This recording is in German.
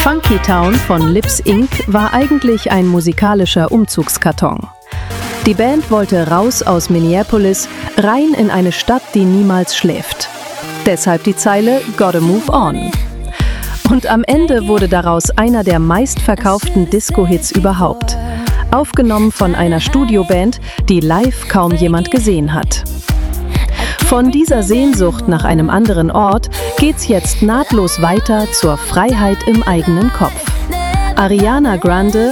Funky Town von Lips Inc. war eigentlich ein musikalischer Umzugskarton. Die Band wollte raus aus Minneapolis, rein in eine Stadt, die niemals schläft. Deshalb die Zeile "Gotta Move On". Und am Ende wurde daraus einer der meistverkauften Disco-Hits überhaupt. Aufgenommen von einer Studioband, die live kaum jemand gesehen hat. Von dieser Sehnsucht nach einem anderen Ort geht's jetzt nahtlos weiter zur Freiheit im eigenen Kopf. Ariana Grande